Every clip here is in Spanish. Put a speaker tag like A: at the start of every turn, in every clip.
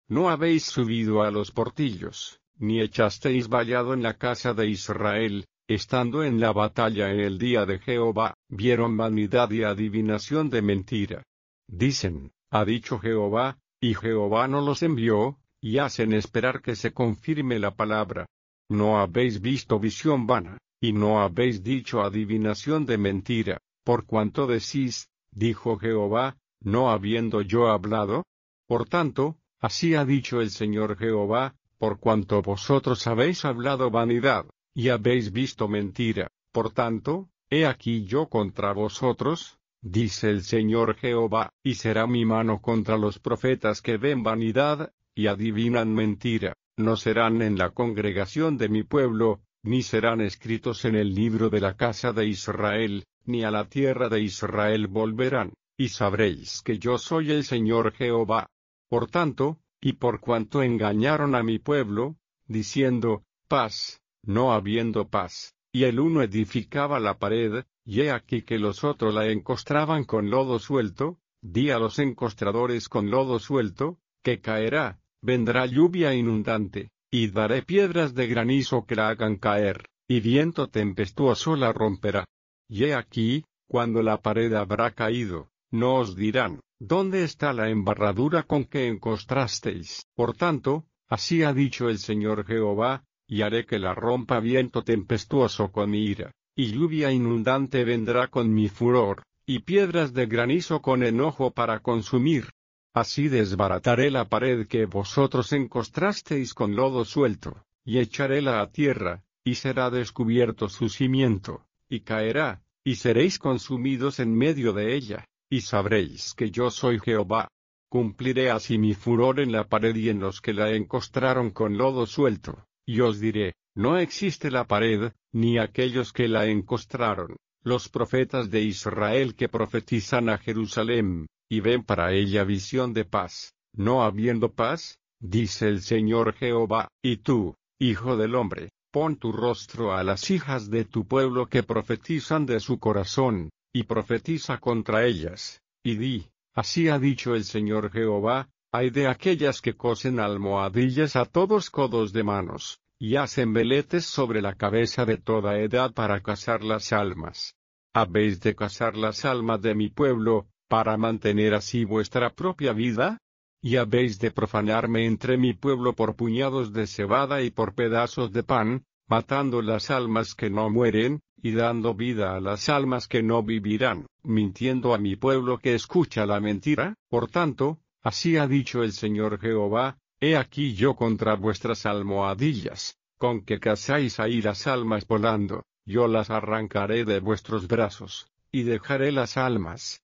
A: no habéis subido a los portillos, ni echasteis vallado en la casa de Israel, estando en la batalla en el día de Jehová, vieron vanidad y adivinación de mentira. Dicen, ha dicho Jehová, y Jehová no los envió, y hacen esperar que se confirme la palabra. No habéis visto visión vana, y no habéis dicho adivinación de mentira, por cuanto decís, dijo Jehová, no habiendo yo hablado. Por tanto, así ha dicho el Señor Jehová, por cuanto vosotros habéis hablado vanidad, y habéis visto mentira, por tanto, he aquí yo contra vosotros, dice el Señor Jehová, y será mi mano contra los profetas que ven vanidad, y adivinan mentira, no serán en la congregación de mi pueblo, ni serán escritos en el libro de la casa de Israel, ni a la tierra de Israel volverán, y sabréis que yo soy el Señor Jehová. Por tanto, y por cuanto engañaron a mi pueblo, diciendo, paz, no habiendo paz, y el uno edificaba la pared, y he aquí que los otros la encostraban con lodo suelto, di a los encostradores con lodo suelto, que caerá, vendrá lluvia inundante, y daré piedras de granizo que la hagan caer, y viento tempestuoso la romperá. Y he aquí, cuando la pared habrá caído, no os dirán, ¿dónde está la embarradura con que encostrasteis? Por tanto, así ha dicho el Señor Jehová, y haré que la rompa viento tempestuoso con mi ira, y lluvia inundante vendrá con mi furor, y piedras de granizo con enojo para consumir. Así desbarataré la pared que vosotros encostrasteis con lodo suelto, y echaréla a tierra, y será descubierto su cimiento, y caerá, y seréis consumidos en medio de ella, y sabréis que yo soy Jehová. Cumpliré así mi furor en la pared y en los que la encostraron con lodo suelto, y os diré, no existe la pared, ni aquellos que la encostraron, los profetas de Israel que profetizan a Jerusalén, y ven para ella visión de paz, no habiendo paz, dice el Señor Jehová, y tú, hijo del hombre, pon tu rostro a las hijas de tu pueblo que profetizan de su corazón, y profetiza contra ellas, y di, así ha dicho el Señor Jehová, ay de aquellas que cosen almohadillas a todos codos de manos, y hacen veletes sobre la cabeza de toda edad para cazar las almas. ¿Habéis de cazar las almas de mi pueblo, para mantener así vuestra propia vida? ¿Y habéis de profanarme entre mi pueblo por puñados de cebada y por pedazos de pan, matando las almas que no mueren, y dando vida a las almas que no vivirán, mintiendo a mi pueblo que escucha la mentira? Por tanto, así ha dicho el Señor Jehová, he aquí yo contra vuestras almohadillas, con que cazáis ahí las almas volando, yo las arrancaré de vuestros brazos, y dejaré las almas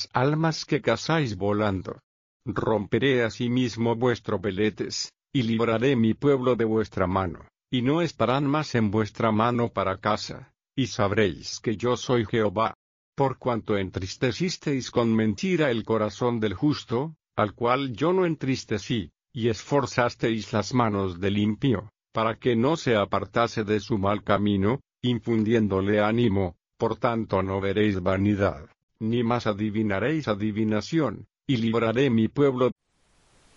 A: que cazáis volando. Romperé asimismo vuestros veletes, y libraré mi pueblo de vuestra mano, y no estarán más en vuestra mano para caza, y sabréis que yo soy Jehová. Por cuanto entristecisteis con mentira el corazón del justo, al cual yo no entristecí, y esforzasteis las manos del impío, para que no se apartase de su mal camino, infundiéndole ánimo, por tanto no veréis vanidad, ni más adivinaréis adivinación, y libraré mi pueblo